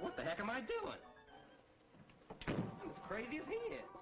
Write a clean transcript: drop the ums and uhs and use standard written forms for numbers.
What the heck am I doing? I'm as crazy as he is.